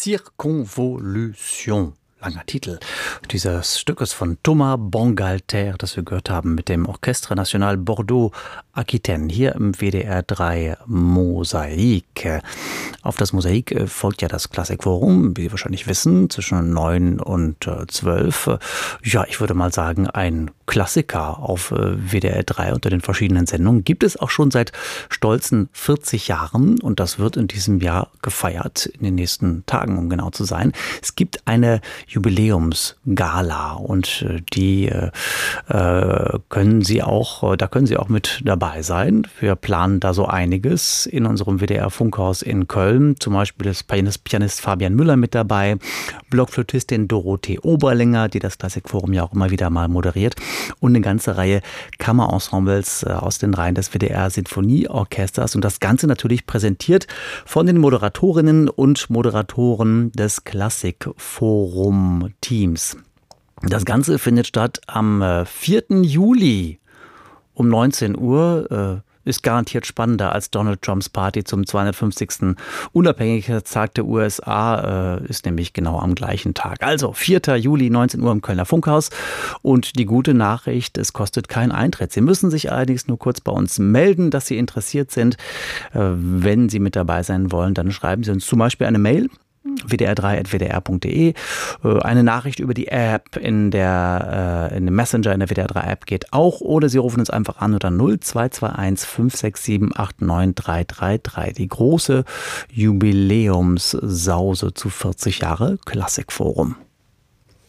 Circonvolution. Langer Titel dieses Stückes von Thomas Bangalter, das wir gehört haben mit dem Orchestre National Bordeaux-Aquitaine hier im WDR 3 Mosaik. Auf das Mosaik folgt ja das Klassikforum, wie Sie wahrscheinlich wissen, zwischen 9 und 12. Ja, ich würde mal sagen, ein Klassiker auf WDR 3 unter den verschiedenen Sendungen. Gibt es auch schon seit stolzen 40 Jahren und das wird in diesem Jahr gefeiert, in den nächsten Tagen, um genau zu sein. Es gibt eine Jubiläumsgala und die können Sie auch mit dabei sein. Wir planen da so einiges in unserem WDR-Funkhaus in Köln. Zum Beispiel ist Pianist Fabian Müller mit dabei, Blockflötistin Dorothee Oberlinger, die das Klassikforum ja auch immer wieder mal moderiert, und eine ganze Reihe Kammerensembles aus den Reihen des WDR-Sinfonieorchesters. Und das Ganze natürlich präsentiert von den Moderatorinnen und Moderatoren des Klassikforum-Teams. Das Ganze findet statt am 4. Juli um 19 Uhr. Ist garantiert spannender als Donald Trumps Party zum 250. Unabhängigkeitstag der USA, ist nämlich genau am gleichen Tag. Also 4. Juli, 19 Uhr im Kölner Funkhaus. Und die gute Nachricht, es kostet keinen Eintritt. Sie müssen sich allerdings nur kurz bei uns melden, dass Sie interessiert sind. Wenn Sie mit dabei sein wollen, dann schreiben Sie uns zum Beispiel eine Mail. wdr3@wdr.de. Eine Nachricht über die App in dem Messenger in der WDR3-App geht auch. Oder Sie rufen uns einfach an unter 0221 567 89333. Die große Jubiläumssause zu 40 Jahre Klassikforum.